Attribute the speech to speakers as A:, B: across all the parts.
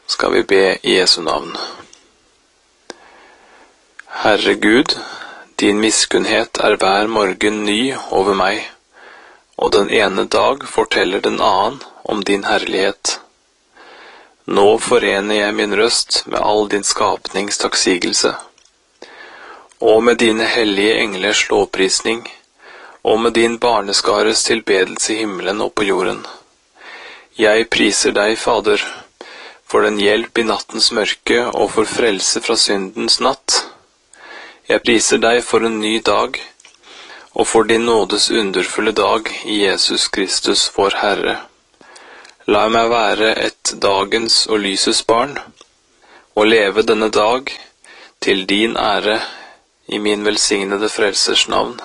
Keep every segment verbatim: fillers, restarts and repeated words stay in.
A: skal vi be i Jesu navn. Herre Gud, din miskunnhet er hver morgen ny over meg, og den ene dag forteller den annen om din herlighet. Nå forener jeg min røst med all din skapnings takksigelse, og med dine hellige englers lovprisning, og med din barneskares tilbedelse i himmelen og på jorden. Jeg priser deg, Fader, for den hjelp i nattens mørke og for frelse fra syndens natt. Jeg priser deg for en ny dag, og for din nådes underfulle dag i Jesus Kristus, vår Herre. La meg være et dagens og lysets barn, og leve denne dag til din ære i min velsignede frelsers navn.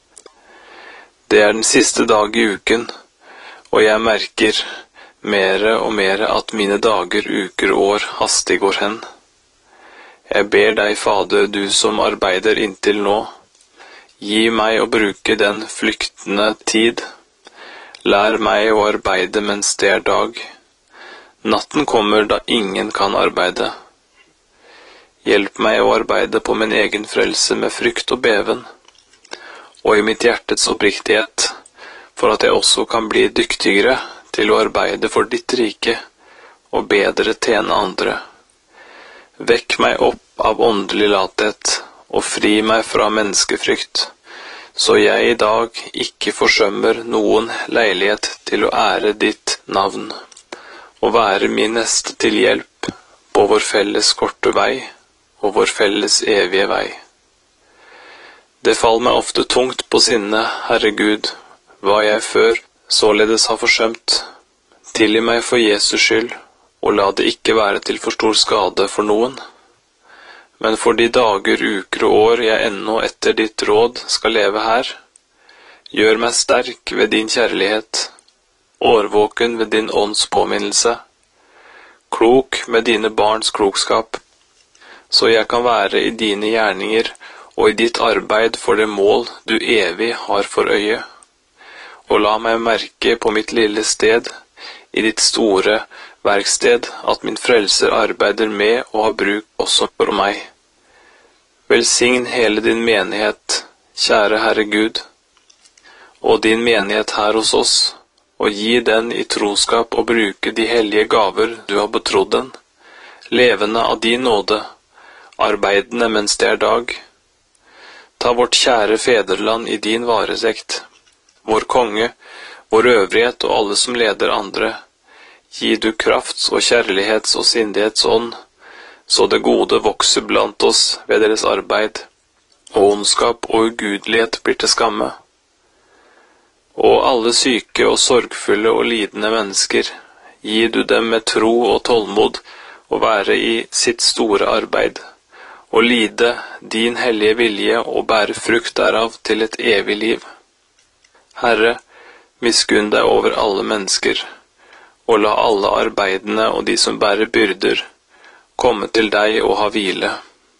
A: Det er den siste dag i uken, og jeg merker mere og mere at mine dager, uker og år hastig går hen. Jeg ber deg, Fader, du som arbeider inntil nå, gi meg å bruke den flyktende tid. Lær meg å arbeide mens det er dag. Natten kommer da ingen kan arbeide. Hjelp meg å arbeide på min egen frelse med frykt og beven, og i mitt hjertets oppriktighet, for at jeg også kan bli dyktigere til å arbeide for ditt rike og bedre tjene andre. Vekk meg opp av åndelig lathet og fri meg fra menneskefrykt, så jeg i dag ikke forsømmer noen leilighet til å ære ditt navn, og være min neste til hjelp på vår felles korte vei og vår felles evige vei. Det faller meg ofte tungt på sinne, Herre Gud, hva jeg før således har forsømt. Tilgi meg for Jesus skyld, og la det ikke være til for stor skade for noen. Men for de dager, uker og år jeg ennå etter ditt råd skal leve her, gjør meg sterk ved din kjærlighet, årvåken ved din ånds påminnelse, klok med dine barns klokskap, så jeg kan være i dine gjerninger og i ditt arbeid for det mål du evig har for øye. Og la meg merke på mitt lille sted, i ditt store verksted, at min frelser arbeider med og har bruk også for meg. Velsign hele din menighet, kjære Herre Gud, og din menighet her hos oss, og gi den i troskap å bruke de hellige gaver du har betrodd den, levende av din nåde, arbeidende mens det er dag. Ta vårt kjære fedreland i din varesekt, vår konge, vår øvrighet og alle som leder andre. Gi du krafts- og kjærlighets- og sindighetsånd, så det gode vokser blant oss ved deres arbeid, og ondskap og ugudelighet blir til skamme. Og alle syke og sorgfulle og lidende mennesker, gi du dem med tro og tålmod å være i sitt store arbeid, og lide din hellige vilje og bære frukt derav til et evig liv. Herre, miskunn deg over alle mennesker, og la alle arbeidende og de som bærer byrder, komme til deg og ha hvile.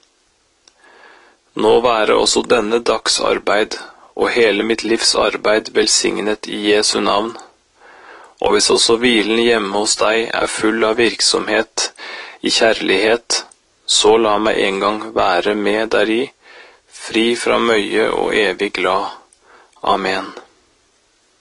A: Nå være også denne dags arbeid, og hele mitt livs arbeid velsignet i Jesu navn, og hvis også hvilen hjemme hos deg er full av virksomhet i kjærlighet, så la meg en gang være med deri, fri fra møye og evig glad. Amen.